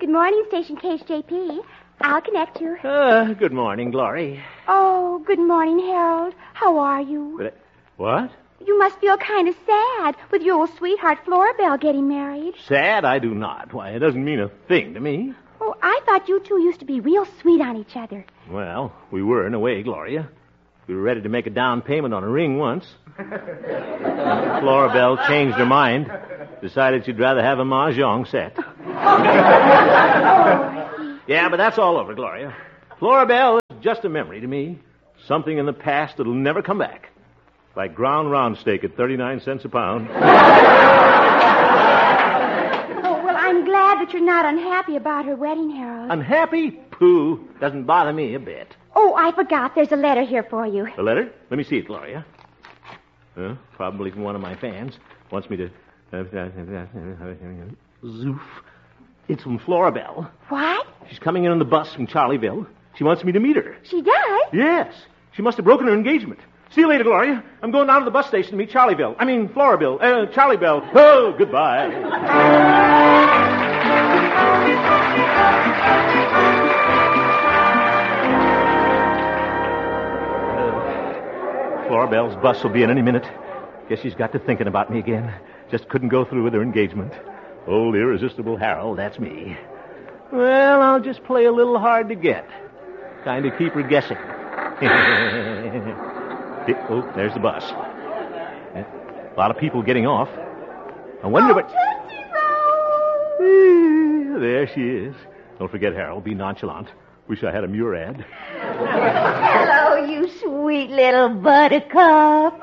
Good morning, Station KHJP. I'll connect you. Good morning, Glory. Oh, good morning, Harold. How are you? What? You must feel kind of sad with your old sweetheart, Florabelle, getting married. Sad? I do not. Why, it doesn't mean a thing to me. Oh, I thought you two used to be real sweet on each other. Well, we were in a way, Gloria. We were ready to make a down payment on a ring once. Florabelle changed her mind. Decided she'd rather have a mahjong set. Yeah, but that's all over, Gloria. Florabelle is just a memory to me. Something in the past that'll never come back. Like ground round steak at 39 cents a pound. Oh, well, I'm glad that you're not unhappy about her wedding, Harold. Unhappy? Pooh. Doesn't bother me a bit. Oh, I forgot. There's a letter here for you. A letter? Let me see it, Gloria. Probably from one of my fans. Wants me to... Zoof. It's from Florabelle. What? She's coming in on the bus from Charlieville. She wants me to meet her. She does? Yes. She must have broken her engagement. See you later, Gloria. I'm going down to the bus station to meet Florabelle. Charlieville. Oh, goodbye. Florabelle's bus will be in any minute. Guess she's got to thinking about me again. Just couldn't go through with her engagement. Old irresistible Harold, that's me. Well, I'll just play a little hard to get. Kind of keep her guessing. Oh, there's the bus. A lot of people getting off. I wonder what... Tootsie Roll! There she is. Don't forget, Harold. Be nonchalant. Wish I had a Murad. Hello, you sweet little buttercup.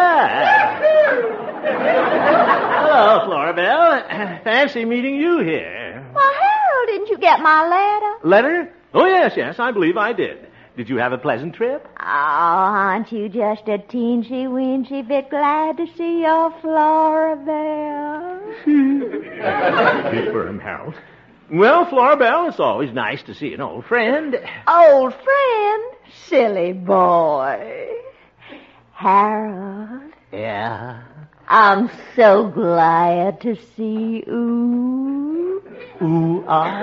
Hello, Florabelle. Fancy meeting you here. Well, Harold, didn't you get my letter? Letter? Oh, yes, I believe I did. Did you have a pleasant trip? Oh, aren't you just a teensy-weensy bit glad to see your Florabelle? Be firm, Harold. Well, Florabelle, it's always nice to see an old friend. Old friend? Silly boy. Harold. Yeah? I'm so glad to see you. Ooh, Are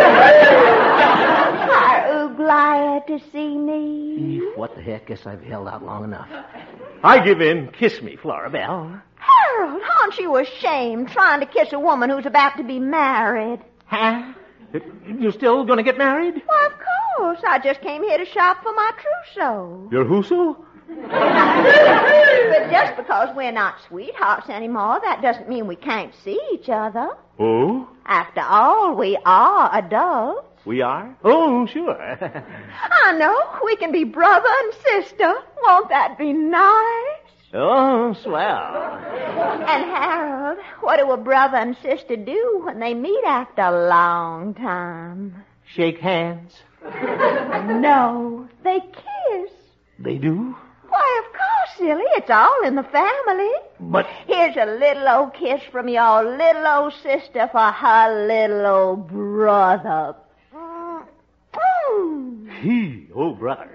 you glad to see me? What the heck? Guess I've held out long enough. I give in. Kiss me, Florabelle. Harold, aren't you ashamed trying to kiss a woman who's about to be married? Huh? You still going to get married? Why, of course. I just came here to shop for my trousseau. Your whoso? But just because we're not sweethearts anymore, that doesn't mean we can't see each other. Oh? After all, we are adults. We are? Oh, sure. I know. We can be brother and sister. Won't that be nice? Oh, swell. And Harold, what do a brother and sister do when they meet after a long time? Shake hands. No, they kiss. They do? Why, of course, silly. It's all in the family. But... Here's a little old kiss from your little old sister for her little old brother. He, old brother.